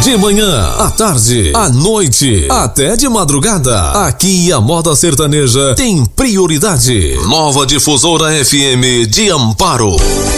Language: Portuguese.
De manhã, à tarde, à noite, até de madrugada. Aqui a moda sertaneja tem prioridade. Nova Difusora FM de Amparo.